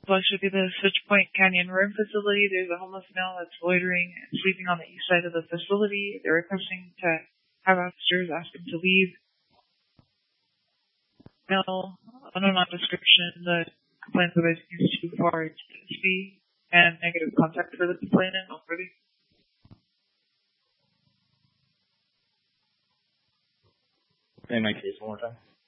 So I showed you the Switch Point Canyon Room facility. There's a homeless male that's loitering and sleeping on the east side of the facility. They're requesting to have officers ask him to leave. Male, unknown description, the complaint that is too far to speak, and negative contact for the complainant already. Say my case one more time.